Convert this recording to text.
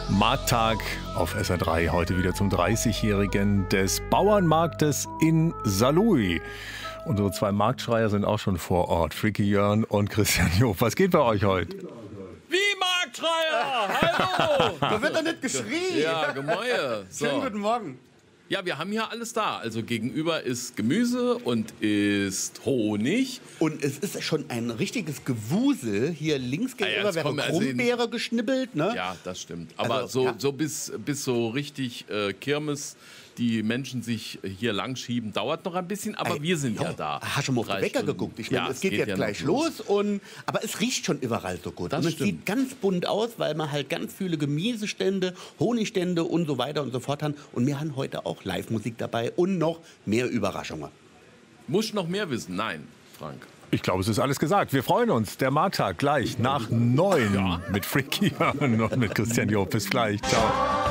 Markttag auf SR3, heute wieder zum 30-Jährigen des Bauernmarktes in Saarlouis. Unsere zwei Marktschreier sind auch schon vor Ort, Fricky Jörn und Christian Job. Was geht bei euch heute? Wie Marktschreier? Hallo! Da wird doch nicht geschrien. Ja, Gemäue. So. Schönen guten Morgen. Ja, wir haben hier alles da. Also gegenüber ist Gemüse und ist Honig. Und es ist schon ein richtiges Gewusel. Hier links gegenüber wäre Krummbeere geschnibbelt. Ne? Ja, das stimmt. Aber Also, so bis so richtig Kirmes, die Menschen sich hier langschieben, dauert noch ein bisschen. Aber wir sind ja da. Hast schon mal auf den Wecker geguckt? Ich meine, es geht jetzt gleich los. Aber es riecht schon überall so gut. Das und es stimmt. sieht ganz bunt aus, weil man halt ganz viele Gemüsestände, Honigstände und so weiter und so fort haben. Und wir haben heute auch Live-Musik dabei und noch mehr Überraschungen. Muss noch mehr wissen? Nein, Frank. Ich glaube, es ist alles gesagt. Wir freuen uns. Der Markttag gleich nach 9 mit Fricky Jörn und mit Christian Job. Bis gleich. Ciao.